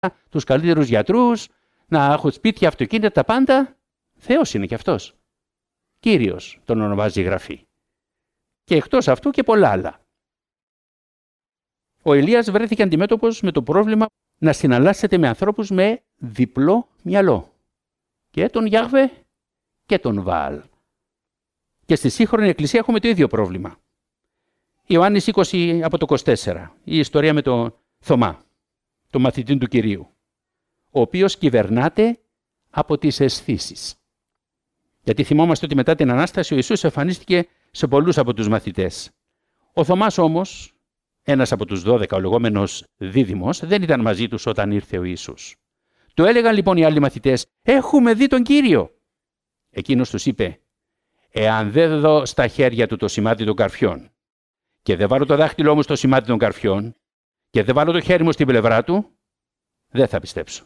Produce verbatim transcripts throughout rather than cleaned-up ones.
τους καλύτερους γιατρούς, να έχουν σπίτια, αυτοκίνητα, τα πάντα. Θεός είναι κι αυτός. Κύριος τον ονομάζει η Γραφή. Και εκτός αυτού και πολλά άλλα. Ο Ηλίας βρέθηκε αντιμέτωπος με το πρόβλημα να συναλλάσσεται με ανθρώπους με διπλό μυαλό. Και τον Γιάχβε και τον Βαάλ. Και στη σύγχρονη Εκκλησία έχουμε το ίδιο πρόβλημα. Ιωάννης είκοσι από το είκοσι τέσσερα, η ιστορία με τον Θωμά, τον μαθητή του Κυρίου, ο οποίος κυβερνάται από τις αισθήσεις. Γιατί θυμόμαστε ότι μετά την Ανάσταση ο Ιησούς εμφανίστηκε σε πολλούς από τους μαθητές. Ο Θωμάς όμως, ένας από τους δώδεκα, ο λεγόμενος Δίδυμος, δεν ήταν μαζί τους όταν ήρθε ο Ιησούς. Του έλεγαν λοιπόν οι άλλοι μαθητές, «Έχουμε δει τον Κύριο». Εκείνος τους είπε, «Εάν δεν δω στα χέρια του το σημάδι των καρφιών και δεν βάλω το δάχτυλό μου στο σημάδι των καρφιών και δεν βάλω το χέρι μου στην πλευρά του, δεν θα πιστέψω».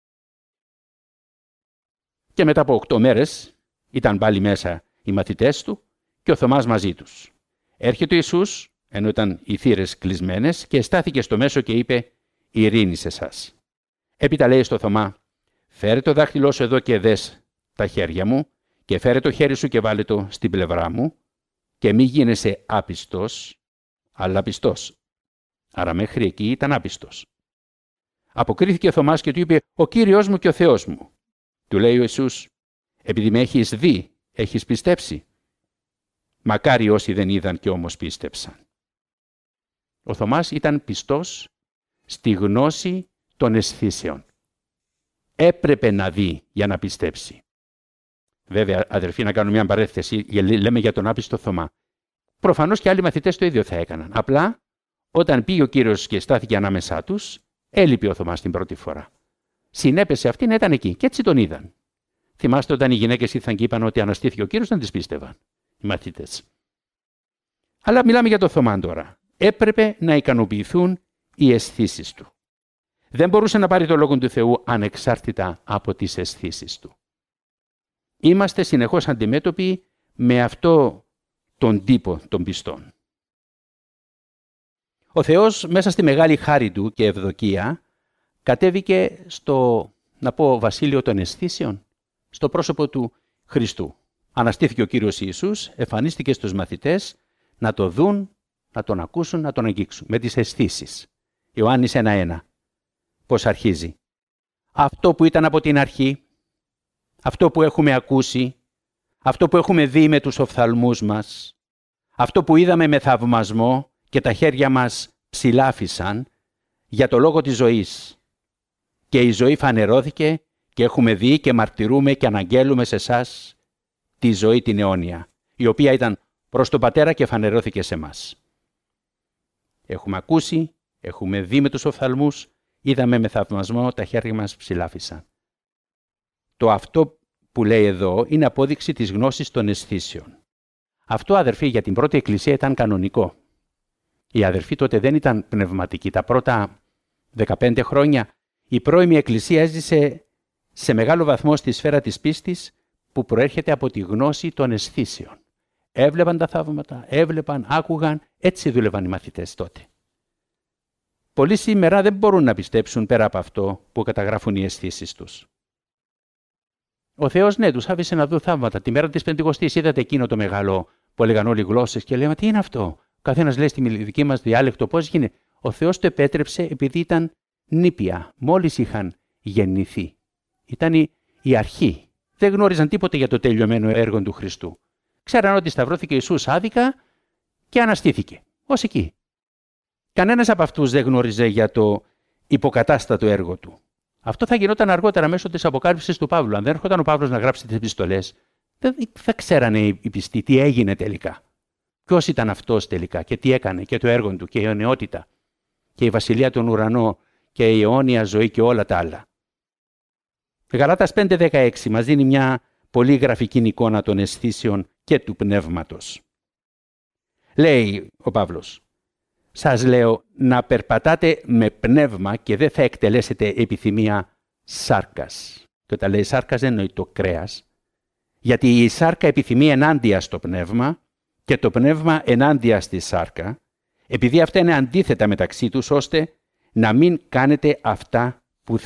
Και μετά από οκτώ μέρες ήταν πάλι μέσα οι μαθητές του και ο Θωμάς μαζί τους. Έρχεται ο Ιησούς, ενώ ήταν οι θύρες κλεισμένες, και στάθηκε στο μέσο και είπε, «Ειρήνη σε εσάς». Έπειτα λέει στο Θωμά, «Φέρε το δάχτυλό σου εδώ και δες τα χέρια μου και φέρε το χέρι σου και βάλε το στην πλευρά μου και μη γίνεσαι άπιστος, αλλά πιστός». Άρα μέχρι εκεί ήταν άπιστος. Αποκρίθηκε ο Θωμάς και του είπε, «Ο Κύριος μου και ο Θεός μου». Του λέει ο Ιησούς, «Επειδή με έχεις δει, έχεις πιστέψει. Μακάρι όσοι δεν είδαν και όμως πίστεψαν». Ο Θωμάς ήταν πιστός στη γνώση των αισθήσεων. Έπρεπε να δει για να πιστέψει. Βέβαια, αδερφοί, να κάνω μια παρένθεση, λέμε για τον άπιστο Θωμά. Προφανώς και άλλοι μαθητές το ίδιο θα έκαναν. Απλά, όταν πήγε ο Κύριος και στάθηκε ανάμεσά τους, έλειπε ο Θωμάς την πρώτη φορά. Συνέπεσε αυτή να ήταν εκεί και έτσι τον είδαν. Θυμάστε όταν οι γυναίκες ήρθαν και είπαν ότι αναστήθηκε ο Κύριος, δεν τις πίστευαν οι μαθητές. Αλλά μιλάμε για τον Θωμά τώρα. Έπρεπε να ικανοποιηθούν οι αισθήσεις του. Δεν μπορούσε να πάρει το Λόγο του Θεού ανεξάρτητα από τις αισθήσεις του. Είμαστε συνεχώς αντιμέτωποι με αυτό τον τύπο των πιστών. Ο Θεός μέσα στη μεγάλη χάρη του και ευδοκία κατέβηκε στο, να πω, βασίλειο των αισθήσεων, στο πρόσωπο του Χριστού. Αναστήθηκε ο Κύριος Ιησούς, εμφανίστηκε στους μαθητές να το δουν, να τον ακούσουν, να τον αγγίξουν με τις αισθήσεις. Ιωάννης ένα ένα. Πώς αρχίζει? Αυτό που ήταν από την αρχή, αυτό που έχουμε ακούσει, αυτό που έχουμε δει με τους οφθαλμούς μας, αυτό που είδαμε με θαυμασμό και τα χέρια μας ψηλάφισαν για το λόγο της ζωής. Και η ζωή φανερώθηκε και έχουμε δει και μαρτυρούμε και αναγγέλουμε σε εσάς τη ζωή την αιώνια, η οποία ήταν προς τον Πατέρα και φανερώθηκε σε μας. Έχουμε ακούσει, έχουμε δει με τους οφθαλμούς, είδαμε με θαυμασμό, τα χέρια μας ψηλάφισαν. Το αυτό που λέει εδώ είναι απόδειξη της γνώσης των αισθήσεων. Αυτό, αδερφοί, για την πρώτη εκκλησία ήταν κανονικό. Οι αδερφοί τότε δεν ήταν πνευματικοί. Τα πρώτα δεκαπέντε χρόνια η πρώιμη εκκλησία έζησε σε μεγάλο βαθμό στη σφαίρα της πίστης που προέρχεται από τη γνώση των αισθήσεων. Έβλεπαν τα θαύματα, έβλεπαν, άκουγαν, έτσι δούλευαν οι μαθητές τότε. Πολλοί σήμερα δεν μπορούν να πιστέψουν πέρα από αυτό που καταγράφουν οι αισθήσεις τους. Ο Θεός, ναι, τους άφησε να δουν θαύματα. Τη μέρα της Πεντηκοστής είδατε εκείνο το μεγάλο που έλεγαν όλοι γλώσσες και λέμε, τι είναι αυτό? Καθένας λέει στη δική μας διάλεκτο πώς γίνεται. Ο Θεός το επέτρεψε επειδή ήταν νήπια, μόλις είχαν γεννηθεί. Ήταν η, η αρχή. Δεν γνώριζαν τίποτε για το τελειωμένο έργο του Χριστού. Ξέραν ότι σταυρώθηκε ο Ιησούς άδικα και αναστήθηκε. Ως εκεί. Κανένας από αυτούς δεν γνώριζε για το υποκατάστατο έργο του. Αυτό θα γινόταν αργότερα μέσω της αποκάλυψης του Παύλου. Αν δεν έρχονταν ο Παύλος να γράψει τις επιστολές, δεν θα ξέρανε οι πιστοί τι έγινε τελικά. Ποιος ήταν αυτός τελικά και τι έκανε και το έργο του και η αιωνιότητα και η βασιλεία των ουρανών και η αιώνια ζωή και όλα τα άλλα. Γαλάτας πέντε δεκαέξι μας δίνει μια πολύ γραφική εικόνα των αισθήσεων και του πνεύματος. Λέει ο Παύλος, σας λέω να περπατάτε με πνεύμα και δεν θα εκτελέσετε επιθυμία σάρκας. Και όταν λέει σάρκας δεν εννοεί το κρέας, γιατί η σάρκα επιθυμεί ενάντια στο πνεύμα και το πνεύμα ενάντια στη σάρκα, επειδή αυτά είναι αντίθετα μεταξύ τους, ώστε να μην κάνετε αυτά